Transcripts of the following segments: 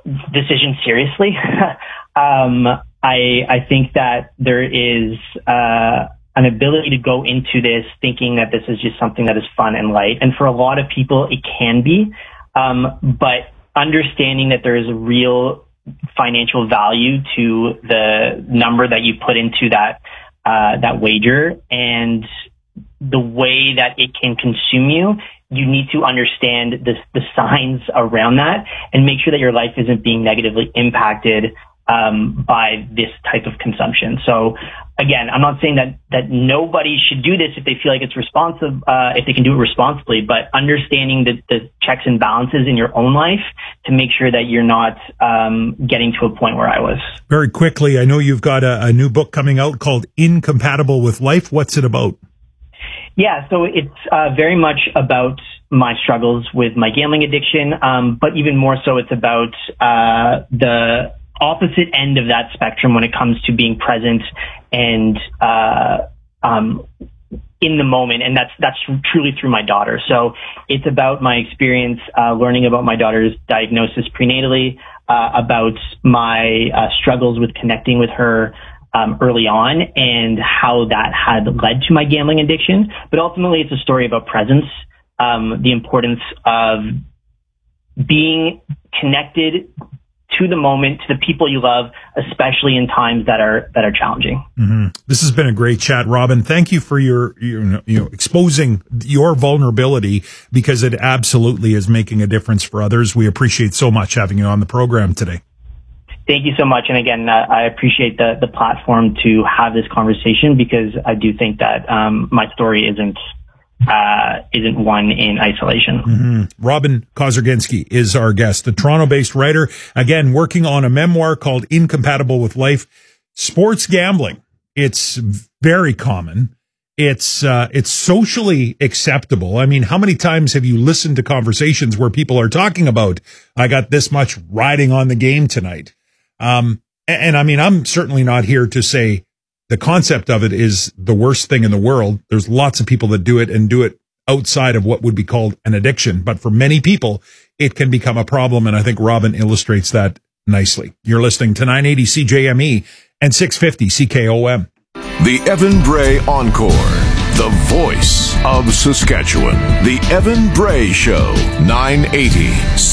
decision seriously. I think that there is an ability to go into this thinking that this is just something that is fun and light. And for a lot of people, it can be. But understanding that there is a real financial value to the number that you put into that wager and the way that it can consume you, you need to understand the signs around that and make sure that your life isn't being negatively impacted by this type of consumption. So again, I'm not saying that nobody should do this if they feel like it's responsive, if they can do it responsibly, but understanding the checks and balances in your own life to make sure that you're not getting to a point where I was. Very quickly, I know you've got a new book coming out called Incompatible with Life. What's it about? Yeah, so it's very much about my struggles with my gambling addiction, but even more so it's about the opposite end of that spectrum when it comes to being present and in the moment, and that's truly through my daughter. So it's about my experience learning about my daughter's diagnosis prenatally, about my struggles with connecting with her early on and how that had led to my gambling addiction. But ultimately, it's a story about presence, the importance of being connected to the moment, to the people you love, especially in times that are challenging. Mm-hmm. This has been a great chat, Robin. Thank you for your exposing your vulnerability, because it absolutely is making a difference for others. We appreciate so much having you on the program today. Thank you so much. And again, I appreciate the platform to have this conversation, because I do think that my story isn't one in isolation. Mm-hmm. Robin Kozerginski is our guest, the Toronto-based writer, again, working on a memoir called Incompatible with Life. Sports gambling, it's very common. It's socially acceptable. I mean, how many times have you listened to conversations where people are talking about, I got this much riding on the game tonight? And I mean, I'm certainly not here to say the concept of it is the worst thing in the world. There's lots of people that do it and do it outside of what would be called an addiction. But for many people, it can become a problem. And I think Robin illustrates that nicely. You're listening to 980 CJME and 650 CKOM. The Evan Bray Encore, the voice of Saskatchewan. The Evan Bray Show, 980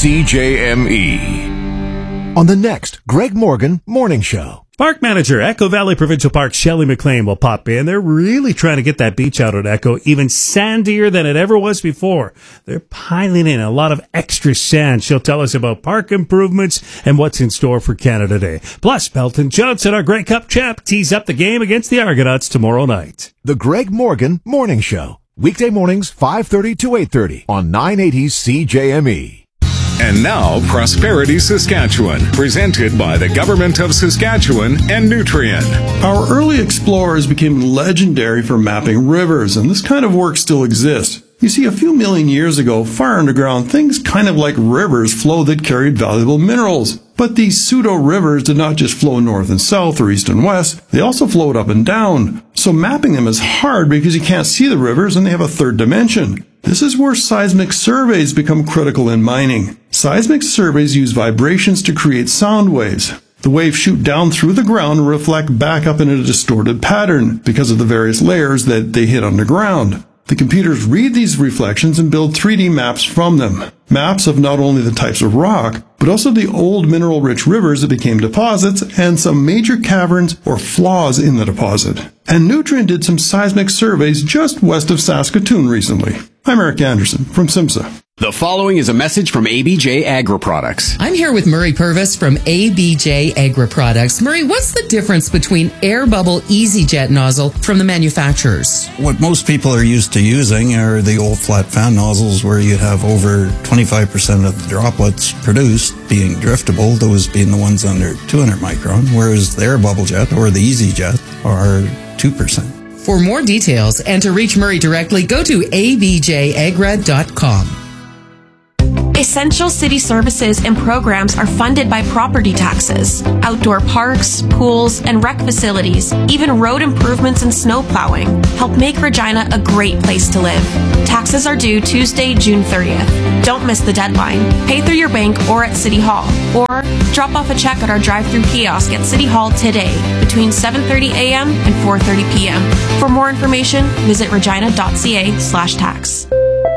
CJME. On the next Greg Morgan Morning Show. Park manager, Echo Valley Provincial Park, Shelley McLean, will pop in. They're really trying to get that beach out at Echo even sandier than it ever was before. They're piling in a lot of extra sand. She'll tell us about park improvements and what's in store for Canada Day. Plus, Belton Johnson, our Grey Cup champ, tees up the game against the Argonauts tomorrow night. The Greg Morgan Morning Show. Weekday mornings, 5:30 to 8:30 on 980 CJME. And now, Prosperity Saskatchewan, presented by the Government of Saskatchewan and Nutrien. Our early explorers became legendary for mapping rivers, and this kind of work still exists. You see, a few million years ago, far underground, things kind of like rivers flowed that carried valuable minerals. But these pseudo-rivers did not just flow north and south or east and west, they also flowed up and down. So mapping them is hard because you can't see the rivers and they have a third dimension. This is where seismic surveys become critical in mining. Seismic surveys use vibrations to create sound waves. The waves shoot down through the ground and reflect back up in a distorted pattern because of the various layers that they hit underground. The computers read these reflections and build 3D maps from them. Maps of not only the types of rock, but also the old mineral-rich rivers that became deposits and some major caverns or flaws in the deposit. And Nutrien did some seismic surveys just west of Saskatoon recently. I'm Eric Anderson from SIMSA. The following is a message from ABJ Agri Products. I'm here with Murray Purvis from ABJ Agri Products. Murray, what's the difference between Air Bubble EasyJet nozzle from the manufacturers? What most people are used to using are the old flat fan nozzles where you have over 25% of the droplets produced being driftable, those being the ones under 200 micron, whereas the Air Bubble Jet or the EasyJet are 2%. For more details and to reach Murray directly, go to abjagra.com. Isa Essential city services and programs are funded by property taxes, outdoor parks, pools, and rec facilities, even road improvements and snow plowing help make Regina a great place to live. Taxes are due Tuesday, June 30th. Don't miss the deadline. Pay through your bank or at City Hall, or drop off a check at our drive-through kiosk at City Hall today between 7:30 a.m. and 4:30 p.m. For more information, visit regina.ca/tax.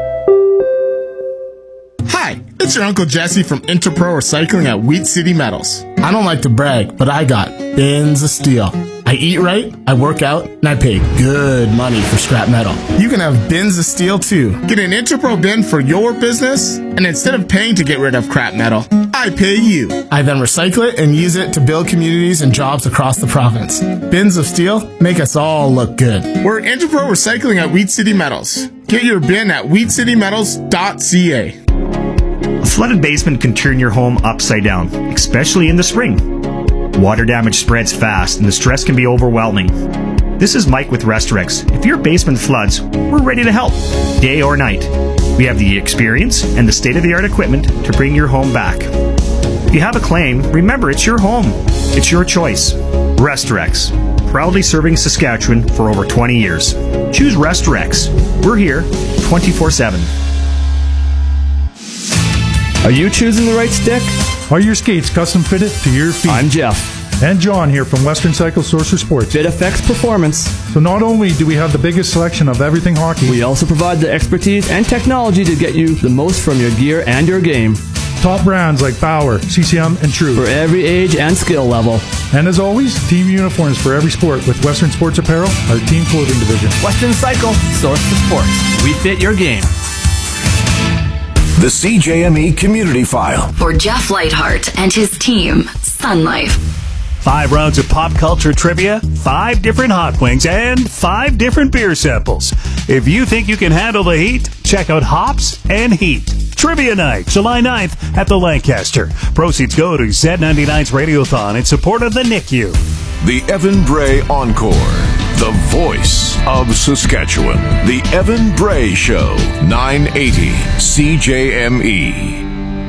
Hi, it's your Uncle Jesse from Interpro Recycling at Wheat City Metals. I don't like to brag, but I got bins of steel. I eat right, I work out, and I pay good money for scrap metal. You can have bins of steel too. Get an Interpro bin for your business, and instead of paying to get rid of crap metal, I pay you. I then recycle it and use it to build communities and jobs across the province. Bins of steel make us all look good. We're Interpro Recycling at Wheat City Metals. Get your bin at wheatcitymetals.ca. A flooded basement can turn your home upside down, especially in the spring. Water damage spreads fast and the stress can be overwhelming. This is Mike with Restorex. If your basement floods, we're ready to help, day or night. We have the experience and the state-of-the-art equipment to bring your home back. If you have a claim, remember it's your home. It's your choice. Restorex, proudly serving Saskatchewan for over 20 years. Choose Restorex. We're here 24/7. Are you choosing the right stick? Are your skates custom fitted to your feet? I'm Jeff. And John here from Western Cycle Sorcerer Sports. Fit affects performance. So not only do we have the biggest selection of everything hockey, we also provide the expertise and technology to get you the most from your gear and your game. Top brands like Bauer, CCM, and True. For every age and skill level. And as always, team uniforms for every sport with Western Sports Apparel, our team clothing division. Western Cycle, source for sports. We fit your game. The CJME Community File. For Jeff Lightheart and his team, Sun Life. 5 rounds of pop culture trivia, 5 different hot wings, and 5 different beer samples. If you think you can handle the heat, check out Hops and Heat. Trivia Night, July 9th at the Lancaster. Proceeds go to Z99's Radiothon in support of the NICU. The Evan Bray Encore. The voice of Saskatchewan. The Evan Bray Show. 980 CJME.